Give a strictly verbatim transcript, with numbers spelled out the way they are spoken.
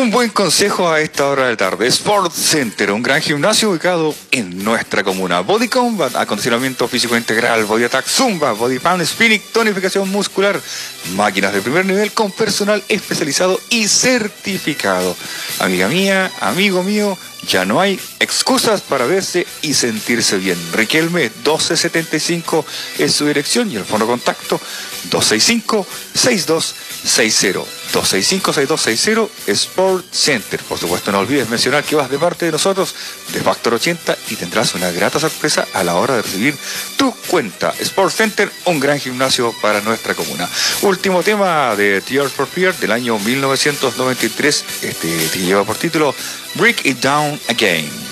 Un buen consejo a esta hora de la tarde. Sport Center, un gran gimnasio ubicado en nuestra comuna. Body Combat, acondicionamiento físico integral, Body Attack, Zumba, Body Pound, Spinning, tonificación muscular, máquinas de primer nivel con personal especializado y certificado. Amiga mía, amigo mío, ya no hay excusas para verse y sentirse bien. Riquelme doce setenta y cinco es su dirección y el fono contacto dos seis cinco, seis dos seis cero. dos seis cinco, seis dos seis cero Sport Center. Por supuesto, no olvides mencionar que vas de parte de nosotros, de Factor ochenta, y tendrás una grata sorpresa a la hora de recibir tu cuenta. Sport Center, un gran gimnasio para nuestra comuna. Último tema de Tears for Fears del año mil novecientos noventa y tres, este que lleva por título Break It Down Again.